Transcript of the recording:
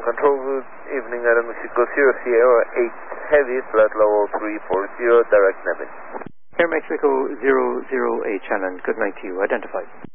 control, good evening, Aeromexico 0 Sierra 8 Heavy, flight level 340, direct Nevin. Air Mexico 008 Shannon, good night to you. Identified.